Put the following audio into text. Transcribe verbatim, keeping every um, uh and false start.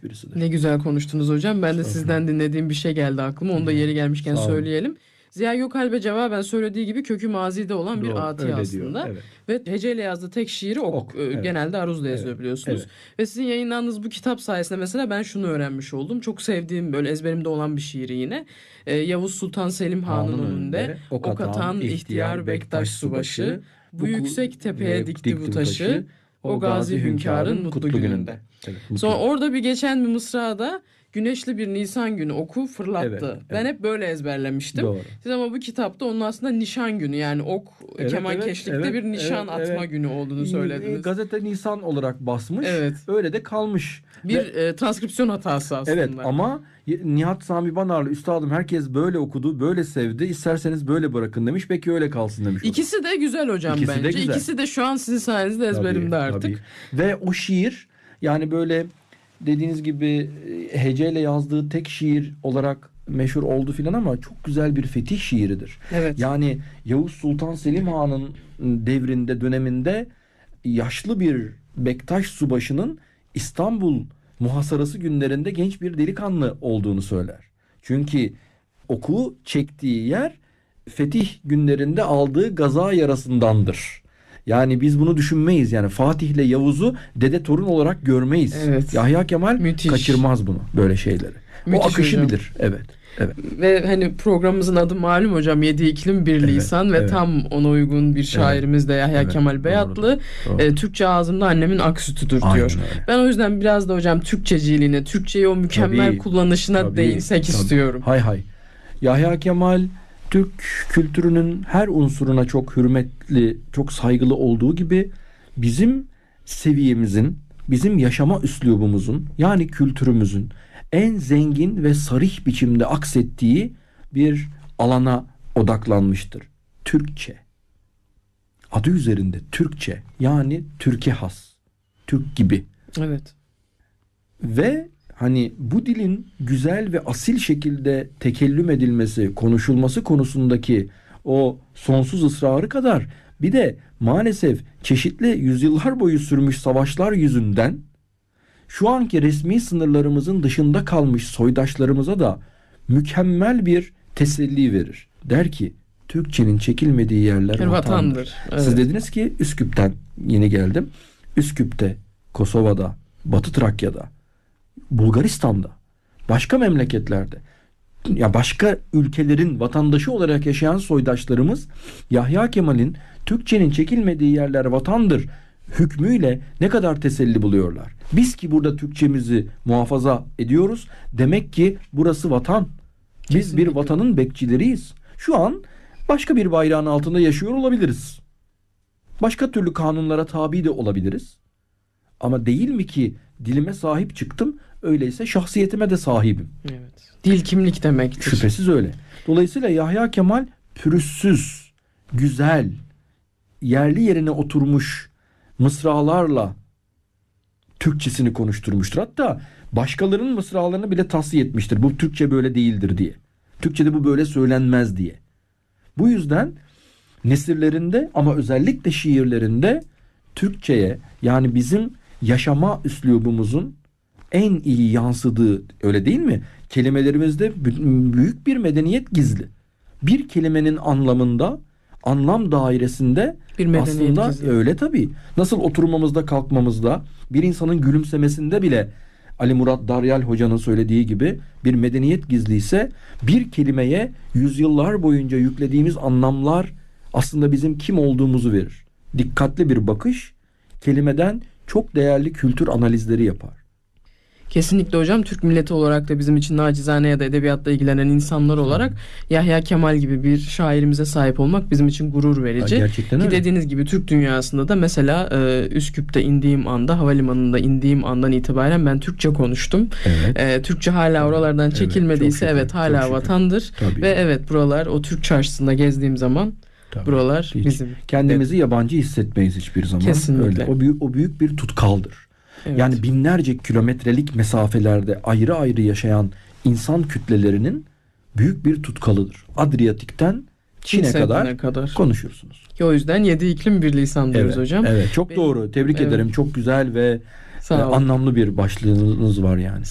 yazmış birisidir. Ne güzel konuştunuz hocam. Ben de sizden dinlediğim bir şey geldi aklıma. Onu da yeri gelmişken söyleyelim. Ziya Gökalp'e cevaben söylediği gibi kökü mazide olan Doğru, bir ati öyle aslında. diyor, evet. Ve heceyle yazdığı tek şiiri ok. Ok, Ee, evet. Genelde aruzla yazıyor Evet, biliyorsunuz. evet. Ve sizin yayınlandığınız bu kitap sayesinde mesela ben şunu öğrenmiş oldum. Çok sevdiğim, böyle ezberimde olan bir şiiri yine. Ee, Yavuz Sultan Selim Han'ın Han'ın önünde önünde ok atan ihtiyar bektaş subaşı, bu yüksek tepeye dikti bu taşı, o gazi hünkârın mutlu gününde. Evet, mutlu. Sonra orada bir geçen bir mısrada güneşli bir Nisan günü oku fırlattı. Evet, ben evet. hep böyle ezberlemiştim. Doğru. Siz ama bu kitapta onun aslında nişan günü, yani ok Evet, kemankeşlikte evet, bir nişan evet, atma evet. günü olduğunu E, söylediniz. Gazete Nisan olarak basmış. Evet. Öyle de kalmış. Bir Ve, e, transkripsiyon hatası aslında. evet ama Nihat Sami Banarlı üstadım herkes böyle okudu, böyle sevdi. İsterseniz böyle bırakın demiş. Peki öyle kalsın demiş. İkisi de güzel hocam İkisi de bence. güzel. İkisi de şu an sizin sayenizde ezberimde Tabii, artık. tabii. Ve o şiir, yani böyle dediğiniz gibi heceyle yazdığı tek şiir olarak meşhur oldu filan ama çok güzel bir fetih şiiridir. Evet. Yani Yavuz Sultan Selim Han'ın devrinde, döneminde yaşlı bir Bektaş subaşının İstanbul muhasarası günlerinde genç bir delikanlı olduğunu söyler. Çünkü oku çektiği yer fetih günlerinde aldığı gaza yarasındandır. Yani biz bunu düşünmeyiz. Yani Fatih ile Yavuz'u dede torun olarak görmeyiz. Evet. Yahya Kemal Müthiş. kaçırmaz bunu, böyle şeyleri. Müthiş o akışı hocam. bilir. Evet. Evet. Ve hani programımızın adı malum hocam, Yedi İklim Bir Lisan Evet, ve evet. tam ona uygun bir şairimiz de Yahya Evet, Kemal Beyatlı. doğru, doğru. E, Türkçe ağzımda annemin ak sütüdür Aynen diyor. öyle. Ben o yüzden biraz da hocam Türkçeciliğine, Türkçeyi o mükemmel Tabii, kullanışına tabii, değinsek tabii. istiyorum. Hay hay. Yahya Kemal Türk kültürünün her unsuruna çok hürmetli, çok saygılı olduğu gibi bizim seviyemizin, bizim yaşama üslubumuzun, yani kültürümüzün en zengin ve sarih biçimde aksettiği bir alana odaklanmıştır. Türkçe. Adı üzerinde Türkçe, yani Türkiye has. Türk gibi. Evet. Ve hani bu dilin güzel ve asil şekilde tekellüm edilmesi, konuşulması konusundaki o sonsuz ısrarı kadar bir de maalesef çeşitli yüzyıllar boyu sürmüş savaşlar yüzünden şu anki resmi sınırlarımızın dışında kalmış soydaşlarımıza da mükemmel bir teselli verir. Der ki Türkçenin çekilmediği yerler Bir vatandır. vatandır. Evet. Siz dediniz ki Üsküp'ten yeni geldim. Üsküp'te, Kosova'da, Batı Trakya'da, Bulgaristan'da, başka memleketlerde, ya başka ülkelerin vatandaşı olarak yaşayan soydaşlarımız Yahya Kemal'in Türkçenin çekilmediği yerler vatandır hükmüyle ne kadar teselli buluyorlar. Biz ki burada Türkçemizi muhafaza ediyoruz. Demek ki burası vatan. Biz Kesinlikle. bir vatanın bekçileriyiz. Şu an başka bir bayrağın altında yaşıyor olabiliriz. Başka türlü kanunlara tabi de olabiliriz. Ama değil mi ki dilime sahip çıktım, öyleyse şahsiyetime de sahibim. Evet. Dil kimlik demektir. Şüphesiz öyle. Dolayısıyla Yahya Kemal pürüzsüz, güzel, yerli yerine oturmuş mısralarla Türkçesini konuşturmuştur. Hatta başkalarının mısralarını bile tasfiye etmiştir. Bu Türkçe böyle değildir diye. Türkçede bu böyle söylenmez diye. Bu yüzden nesirlerinde ama özellikle şiirlerinde Türkçeye, yani bizim yaşama üslubumuzun en iyi yansıdığı, öyle değil mi? Kelimelerimizde büyük bir medeniyet gizli. Bir kelimenin anlamında, anlam dairesinde Bir medeniyet aslında gizli. öyle tabii. Nasıl oturmamızda, kalkmamızda, bir insanın gülümsemesinde bile Ali Murat Daryal Hoca'nın söylediği gibi bir medeniyet gizliyse, bir kelimeye yüzyıllar boyunca yüklediğimiz anlamlar aslında bizim kim olduğumuzu verir. Dikkatli bir bakış kelimeden çok değerli kültür analizleri yapar. Kesinlikle hocam, Türk milleti olarak da bizim için nacizane ya da edebiyatla ilgilenen insanlar olarak Yahya Kemal gibi bir şairimize sahip olmak bizim için gurur verici. Ya gerçekten Ki öyle. dediğiniz gibi Türk dünyasında da mesela e, Üsküp'te indiğim anda, havalimanında indiğim andan itibaren ben Türkçe konuştum. Evet. E, Türkçe hala oralardan Evet, çekilmediyse çok şükür, evet hala çok şükür. vatandır. Tabii. Ve evet, buralar, o Türk çarşısında gezdiğim zaman Tabii. buralar Hiç bizim. kendimizi yabancı hissetmeyiz hiçbir zaman. Kesinlikle. Öyle. O büyük, o büyük bir tutkaldır. Evet. Yani binlerce kilometrelik mesafelerde ayrı ayrı yaşayan insan kütlelerinin büyük bir tutkalıdır. Adriyatik'ten Çin'e Çin kadar, Seddi'ne kadar konuşursunuz. Ki o yüzden yedi iklim bir lisan diyoruz Evet, hocam. evet, çok Benim- doğru. Tebrik Evet. ederim. Çok güzel ve Sağ e, olun. anlamlı bir başlığınız var yani.